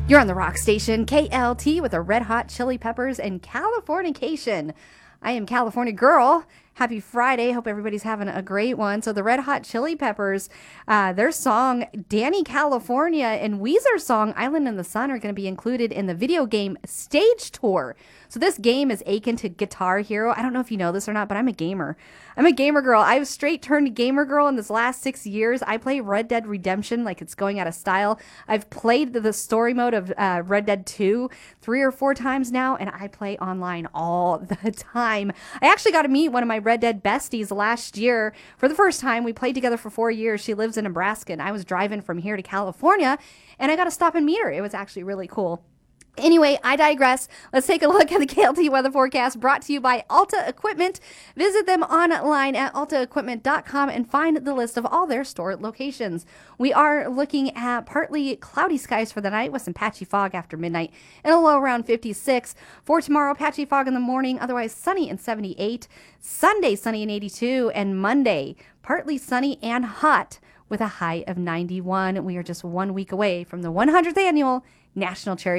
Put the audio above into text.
You're on the rock station, KLT, with the Red Hot Chili Peppers and Californication. I am California Girl. Happy Friday. Hope everybody's having a great one. So the Red Hot Chili Peppers, their song Danny California and Weezer's song Island in the Sun are going to be included in the video game Stage Tour. So this game is akin to Guitar Hero. I don't know if you know this or not, but I'm a gamer. I'm a gamer girl. I've straight turned gamer girl in this last 6 years. I play Red Dead Redemption like it's going out of style. I've played the story mode of Red Dead 2 3 or 4 times now, and I play online all the time. I actually got to meet one of my Red Dead besties last year for the first time. We played together for 4 years. She lives in Nebraska, and I was driving from here to California, and I got to stop and meet her. It was actually really cool. Anyway, I digress. Let's take a look at the KLT weather forecast brought to you by Alta Equipment. Visit them online at altaequipment.com and find the list of all their store locations. We are looking at partly cloudy skies for the night with some patchy fog after midnight and a low around 56. For tomorrow, patchy fog in the morning, otherwise sunny and 78. Sunday, sunny and 82. And Monday, partly sunny and hot with a high of 91. We are just 1 week away from the 100th annual National Cherry